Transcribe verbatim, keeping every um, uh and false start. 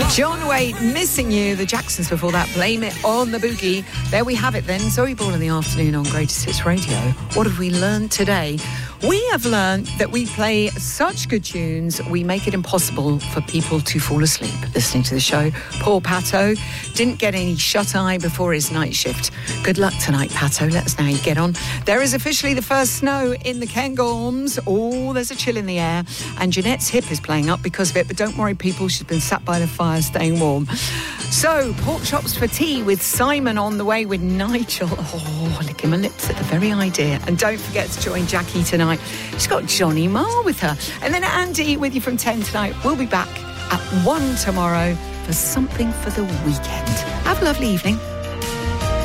John Wade, Missing You. The Jacksons before that, Blame It on the Boogie. There we have it then. Zoe Ball in the afternoon on Greatest Hits Radio. What have we learned today? We have learned that we play such good tunes, we make it impossible for people to fall asleep listening to the show. Poor Pato didn't get any shut-eye before his night shift. Good luck tonight, Pato. Let us know how you get on. There is officially the first snow in the Cairngorms. Oh, there's a chill in the air. And Jeanette's hip is playing up because of it. But don't worry, people. She's been sat by the fire staying warm. So, pork chops for tea with Simon on the way with Nigel. Oh, licking my lips at the very idea. And don't forget to join Jackie tonight. She's got Johnny Marr with her. And then Andy with you from ten tonight. We'll be back at one tomorrow for something for the weekend. Have a lovely evening.